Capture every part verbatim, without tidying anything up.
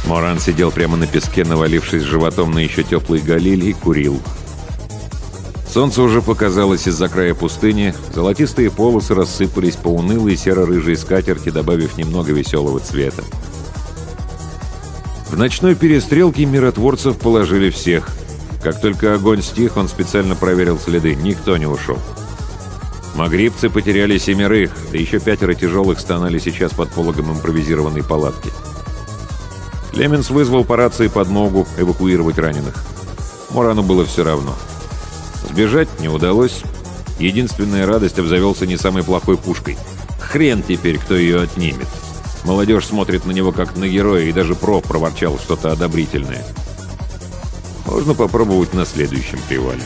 Моран сидел прямо на песке, навалившись животом на еще теплый галиль, и курил. Солнце уже показалось из-за края пустыни, золотистые полосы рассыпались по унылой серо-рыжей скатерти, добавив немного веселого цвета. В ночной перестрелке миротворцев положили всех. Как только огонь стих, он специально проверил следы. Никто не ушел. Магрибцы потеряли семерых, да еще пятеро тяжелых стонали сейчас под пологом импровизированной палатки. Клеменс вызвал по рации подмогу эвакуировать раненых. Морану было все равно. Сбежать не удалось. Единственная радость — обзавелся не самой плохой пушкой. Хрен теперь, кто ее отнимет. Молодежь смотрит на него как на героя, и даже проф проворчал что-то одобрительное. Можно попробовать на следующем привале.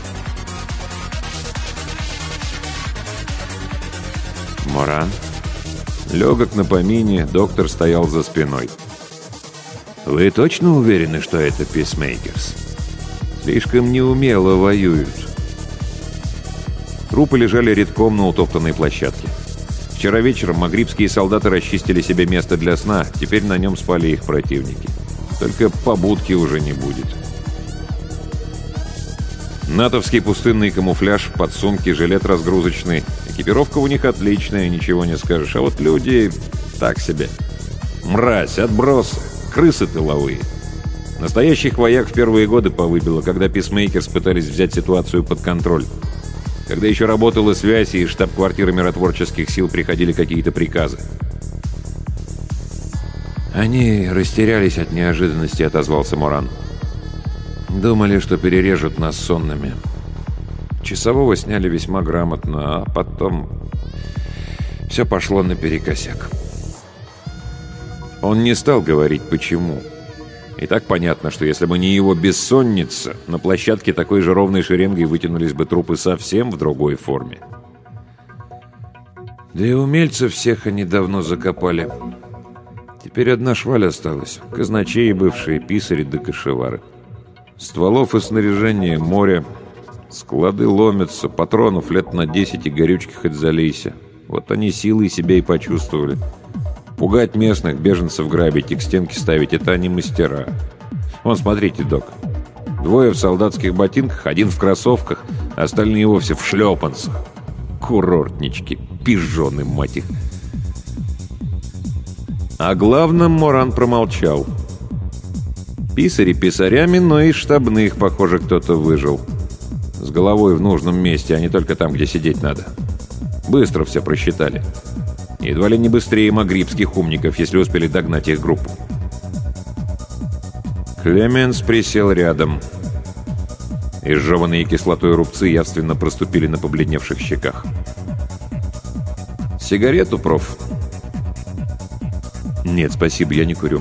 Моран. Легок на помине, доктор стоял за спиной. «Вы точно уверены, что это писмейкерс? Слишком неумело воюют». Трупы лежали редком на утоптанной площадке. Вчера вечером магрибские солдаты расчистили себе место для сна, теперь на нем спали их противники. Только побудки уже не будет. Натовский пустынный камуфляж, подсумки, жилет разгрузочный. Экипировка у них отличная, ничего не скажешь. А вот люди так себе. Мразь, отбросы, крысы тыловые. Настоящих вояк в первые годы повыбило, когда писмейкерс пытались взять ситуацию под контроль. Когда еще работала связь, и из штаб-квартиры миротворческих сил приходили какие-то приказы. «Они растерялись от неожиданности», — отозвался Моран. «Думали, что перережут нас сонными. Часового сняли весьма грамотно, а потом все пошло наперекосяк». Он не стал говорить, почему. И так понятно, что если бы не его бессонница, на площадке такой же ровной шеренгой вытянулись бы трупы совсем в другой форме. Да и умельцев всех они давно закопали. Теперь одна шваль осталась. Казначеи бывшие, писари да кошевары. Стволов и снаряжения море. Склады ломятся, патронов лет на десять и горючки хоть залейся. Вот они силой себя и почувствовали. Пугать местных, беженцев грабить и к стенке ставить — это они мастера. Вон, смотрите, док. Двое в солдатских ботинках, один в кроссовках, остальные вовсе в шлепанцах. Курортнички, пижоны, мать их. О главном Моран промолчал. Писари писарями, но и штабных, похоже, кто-то выжил. С головой в нужном месте, а не только там, где сидеть надо. Быстро все просчитали. Едва ли не быстрее магрибских умников, если успели догнать их группу. Клеменс присел рядом. Изжеванные кислотой рубцы явственно проступили на побледневших щеках. «Сигарету, проф?» «Нет, спасибо, я не курю».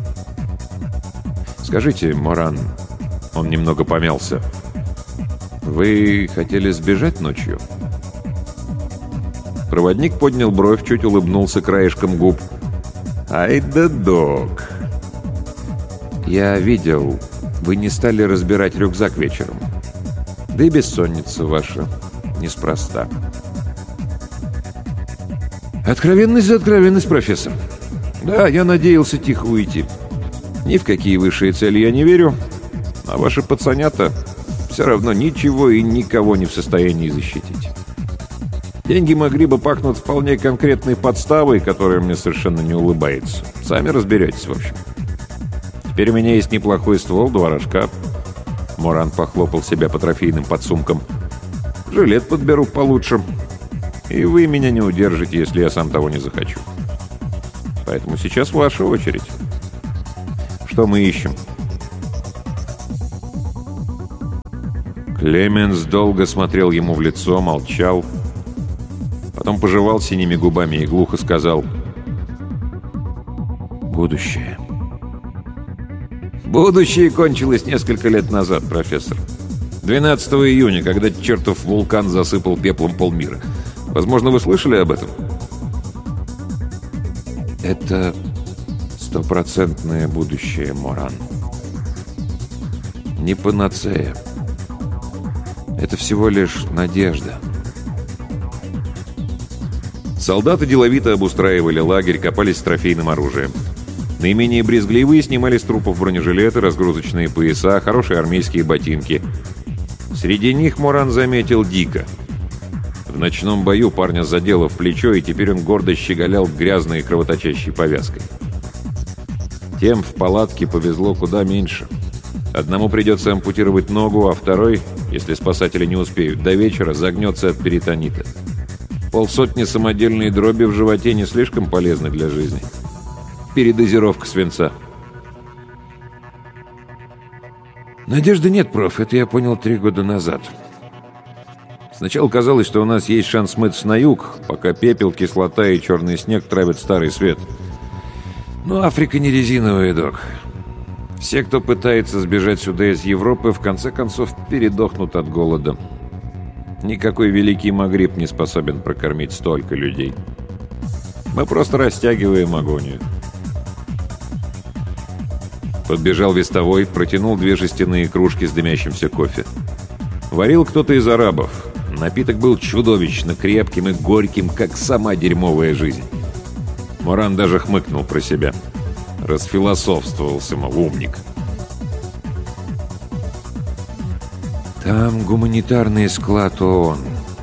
«Скажите, Моран...» Он немного помялся. «Вы хотели сбежать ночью?» Проводник поднял бровь, чуть улыбнулся краешком губ. «Ай да док!» «Я видел, вы не стали разбирать рюкзак вечером. Да и бессонница ваша неспроста». «Откровенность за откровенность, профессор. Да, я надеялся тихо уйти. Ни в какие высшие цели я не верю, а ваши пацанята все равно ничего и никого не в состоянии защитить. Деньги Магриба пахнут вполне конкретной подставой, которая мне совершенно не улыбается. Сами разберетесь, в общем. Теперь у меня есть неплохой ствол, два рожка». Моран похлопал себя по трофейным подсумкам. «Жилет подберу получше. И вы меня не удержите, если я сам того не захочу. Поэтому сейчас ваша очередь. Что мы ищем?» Клеменс долго смотрел ему в лицо, молчал. Потом пожевал синими губами и глухо сказал: «Будущее». «Будущее кончилось несколько лет назад, профессор. двенадцатого июня, когда чертов вулкан засыпал пеплом полмира. Возможно, вы слышали об этом?» «Это стопроцентное будущее, Моран. Не панацея. Это всего лишь надежда». Солдаты деловито обустраивали лагерь, копались с трофейным оружием. Наименее брезгливые снимали с трупов бронежилеты, разгрузочные пояса, хорошие армейские ботинки. Среди них Моран заметил Дика. В ночном бою парня задело в плечо, и теперь он гордо щеголял грязной и кровоточащей повязкой. Тем в палатке повезло куда меньше. Одному придется ампутировать ногу, а второй, если спасатели не успеют, до вечера загнется от перитонита. Полсотни самодельной дроби в животе не слишком полезны для жизни. Передозировка свинца. Надежды нет, проф, это я понял три года назад. Сначала казалось, что у нас есть шанс смыться на юг, пока пепел, кислота и черный снег травят старый свет. Но Африка не резиновый док. Все, кто пытается сбежать сюда из Европы, в конце концов передохнут от голода. Никакой великий Магриб не способен прокормить столько людей. Мы просто растягиваем агонию. Подбежал вестовой, протянул две жестяные кружки с дымящимся кофе. Варил кто-то из арабов. Напиток был чудовищно крепким и горьким, как сама дерьмовая жизнь. Моран даже хмыкнул про себя. Расфилософствовался, мол, умник. Там гуманитарный склад ООН.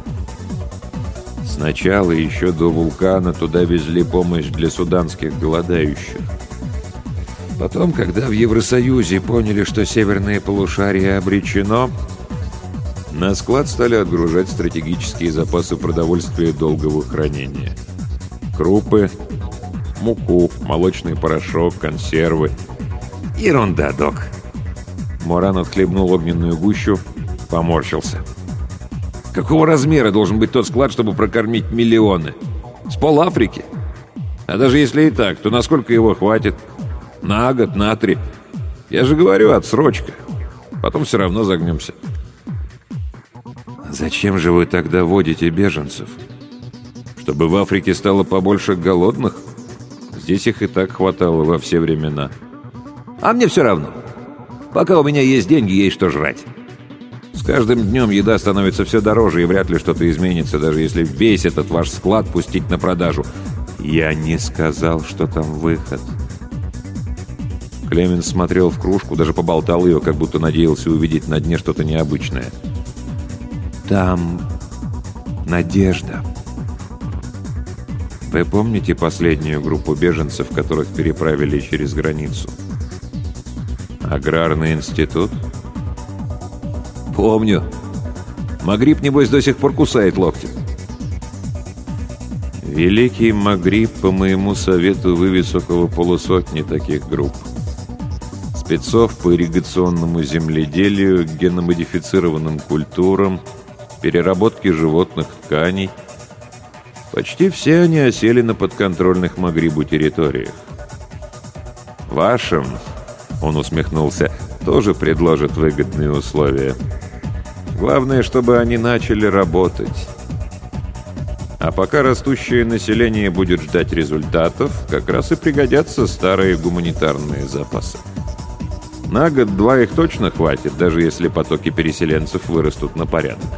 Сначала, еще до вулкана, туда везли помощь для суданских голодающих. Потом, когда в Евросоюзе поняли, что северное полушарие обречено, на склад стали отгружать стратегические запасы продовольствия долгого хранения. Крупы, муку, молочный порошок, консервы. Ерунда, док. Моран отхлебнул огненную гущу, поморщился. Какого размера должен быть тот склад, чтобы прокормить миллионы? С пол Африки? А даже если и так, то насколько его хватит? На год, на три. Я же говорю, отсрочка. Потом все равно загнемся. Зачем же вы тогда водите беженцев? Чтобы в Африке стало побольше голодных? Здесь их и так хватало во все времена. А мне все равно. Пока у меня есть деньги, есть что жрать. С каждым днем еда становится все дороже, и вряд ли что-то изменится, даже если весь этот ваш склад пустить на продажу. Я не сказал, что там выход. Клеменс смотрел в кружку, даже поболтал ее, как будто надеялся увидеть на дне что-то необычное. Там надежда. Вы помните последнюю группу беженцев, которых переправили через границу? Аграрный институт? Помню. Магриб, небось, до сих пор кусает локти. Великий Магриб, по моему совету, вывез около полусотни таких групп. Спецов по ирригационному земледелию, геномодифицированным культурам, переработке животных тканей. Почти все они осели на подконтрольных Магрибу территориях. Вашим, он усмехнулся, тоже предложат выгодные условия. Главное, чтобы они начали работать. А пока растущее население будет ждать результатов, как раз и пригодятся старые гуманитарные запасы. На год-два их точно хватит, даже если потоки переселенцев вырастут на порядок.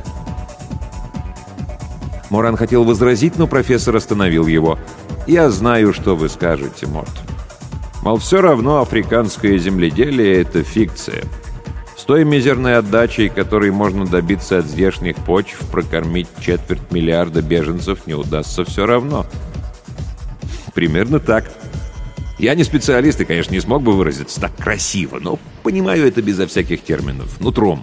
Моран хотел возразить, но профессор остановил его. «Я знаю, что вы скажете, Морт. Мол, все равно африканское земледелие — это фикция. С той мизерной отдачей, которой можно добиться от здешних почв, прокормить четверть миллиарда беженцев не удастся все равно». Примерно так. Я не специалист и, конечно, не смог бы выразиться так красиво, но понимаю это безо всяких терминов, нутром.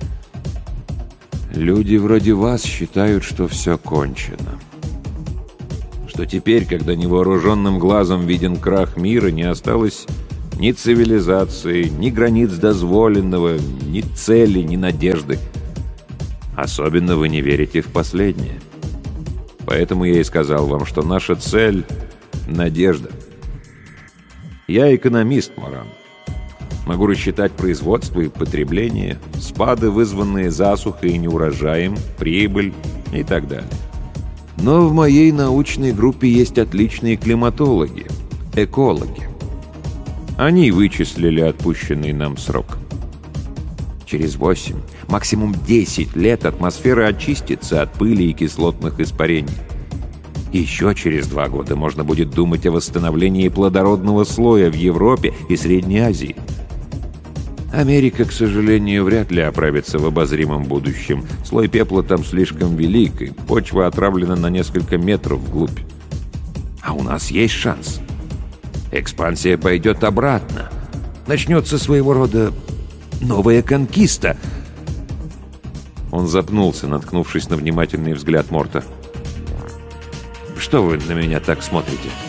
Люди вроде вас считают, что все кончено. Что теперь, когда невооруженным глазом виден крах мира, не осталось ни цивилизации, ни границ дозволенного, ни цели, ни надежды. Особенно вы не верите в последнее. Поэтому я и сказал вам, что наша цель — надежда. Я экономист, Моран. Могу рассчитать производство и потребление, спады, вызванные засухой и неурожаем, прибыль и так далее. Но в моей научной группе есть отличные климатологи, экологи. Они вычислили отпущенный нам срок. Через восемь, максимум десять лет атмосфера очистится от пыли и кислотных испарений. Еще через два года можно будет думать о восстановлении плодородного слоя в Европе и Средней Азии. Америка, к сожалению, вряд ли оправится в обозримом будущем. Слой пепла там слишком велик, и почва отравлена на несколько метров вглубь. А у нас есть шанс. Экспансия пойдет обратно. Начнется своего рода новая конкиста. Он запнулся, наткнувшись на внимательный взгляд Морта. «Что вы на меня так смотрите?»